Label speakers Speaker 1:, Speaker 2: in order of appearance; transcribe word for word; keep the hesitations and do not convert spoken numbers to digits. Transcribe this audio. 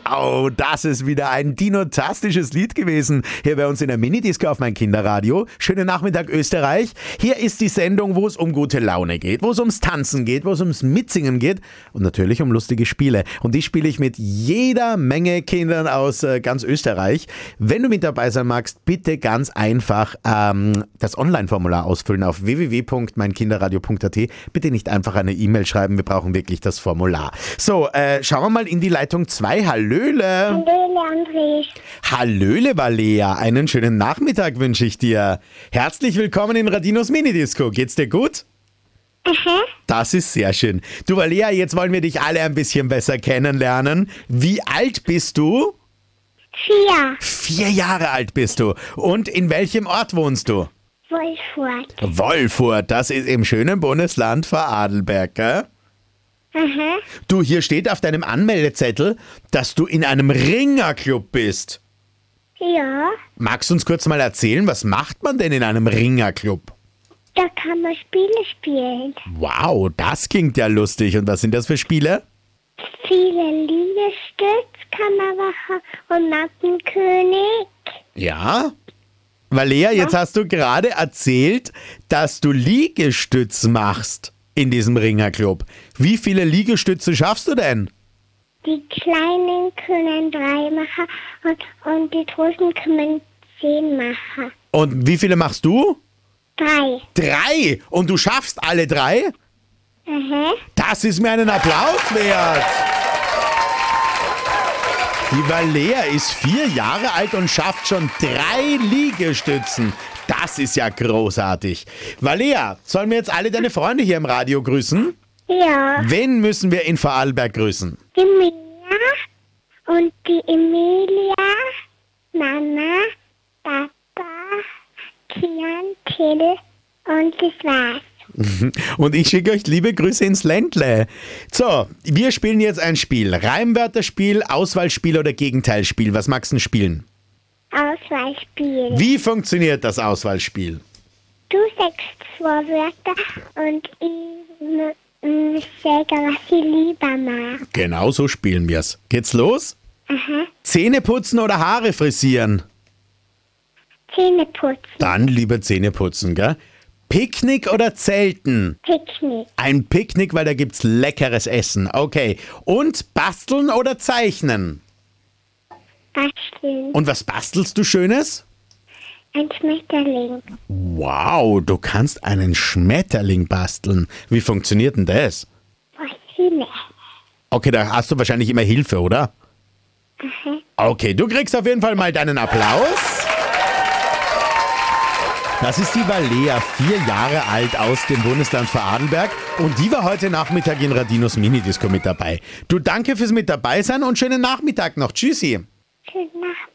Speaker 1: Oh, das ist wieder ein dinotastisches Lied gewesen. Hier bei uns in der Minidisco auf mein Kinderradio. Schönen Nachmittag Österreich. Hier ist die Sendung, wo es um gute Laune geht, wo es ums Tanzen geht, wo es ums Mitsingen geht und natürlich um lustige Spiele. Und die spiele ich mit jeder Menge Kindern aus äh, ganz Österreich. Wenn du mit dabei sein magst, bitte ganz einfach ähm, das Online-Formular ausfüllen auf w w w punkt mein kinderradio punkt a t. Bitte nicht einfach eine E-Mail schreiben, wir brauchen wirklich das Formular. So, äh, schauen wir mal in die Leitung zwei. Hallöle.
Speaker 2: Hallöle, André.
Speaker 1: Hallöle, Valea. Einen schönen Nachmittag wünsche ich dir. Herzlich willkommen in Radinos Minidisco. Geht's dir gut?
Speaker 2: Aha.
Speaker 1: Das ist sehr schön. Du, Valea, jetzt wollen wir dich alle ein bisschen besser kennenlernen. Wie alt bist du?
Speaker 2: Vier.
Speaker 1: Vier Jahre alt bist du. Und in welchem Ort wohnst du?
Speaker 2: Wolfurt.
Speaker 1: Wolfurt, das ist im schönen Bundesland Vorarlberg, gell?
Speaker 2: Aha.
Speaker 1: Du, hier steht auf deinem Anmeldezettel, dass du in einem Ringerclub bist.
Speaker 2: Ja,
Speaker 1: Magst du uns kurz mal erzählen, was macht man denn in einem Ringerclub?
Speaker 2: da kann man Spiele spielen.
Speaker 1: Wow, das klingt ja lustig. Und was sind das für Spiele?
Speaker 2: Viele Liegestütz kann man machen und Nackenkönig.
Speaker 1: Ja? Valea, jetzt hast du gerade erzählt, dass du Liegestütz machst in diesem Ringerclub. Wie viele Liegestütze schaffst du denn?
Speaker 2: Die Kleinen können drei machen und, und die Großen können zehn machen.
Speaker 1: Und wie viele machst du?
Speaker 2: Drei.
Speaker 1: Drei! Und du schaffst alle drei?
Speaker 2: Aha.
Speaker 1: Das ist mir einen Applaus wert. Die Valea ist vier Jahre alt und schafft schon drei Liegestützen. Das ist ja großartig. Valea, sollen wir jetzt alle deine Freunde hier im Radio grüßen?
Speaker 2: Ja,
Speaker 1: Wen müssen wir in Vorarlberg grüßen?
Speaker 2: die Mia und die Emilia, Mama, Papa, Kian, Till und das war's.
Speaker 1: Und ich schicke euch liebe Grüße ins Ländle. So, wir spielen jetzt ein Spiel. Reimwörterspiel, Auswahlspiel oder Gegenteilspiel. Was magst du denn spielen?
Speaker 2: Auswahlspiel.
Speaker 1: Wie funktioniert das Auswahlspiel?
Speaker 2: Du sagst zwei Wörter und ich m- m- sage, was ich lieber mag.
Speaker 1: Genau so spielen wir's. Geht's los?
Speaker 2: Aha.
Speaker 1: Zähne putzen oder Haare frisieren?
Speaker 2: Zähne putzen.
Speaker 1: Dann lieber Zähne putzen, gell? Picknick oder Zelten?
Speaker 2: Picknick.
Speaker 1: Ein Picknick, weil da gibt's leckeres Essen. Okay. Und basteln oder zeichnen?
Speaker 2: Basteln.
Speaker 1: Und was bastelst du Schönes?
Speaker 2: Ein Schmetterling.
Speaker 1: Wow, du kannst einen Schmetterling basteln. Wie funktioniert denn das?
Speaker 2: Was ich nicht.
Speaker 1: Okay, da hast du wahrscheinlich immer Hilfe, oder?
Speaker 2: Aha.
Speaker 1: Okay, du kriegst auf jeden Fall mal deinen Applaus. Das ist die Valea, vier Jahre alt aus dem Bundesland Vorarlberg. Und die war heute Nachmittag in Radinos Minidisco mit dabei. Du, danke fürs mit dabei sein und schönen Nachmittag noch. Tschüssi.
Speaker 2: Schönen Nachmittag.